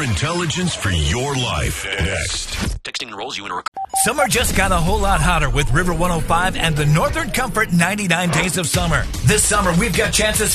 More intelligence for your life. Next. Texting enrolls you in a... Summer just got a whole lot hotter with River 105 and the Northern Comfort 99 Days of Summer. This summer, we've got chances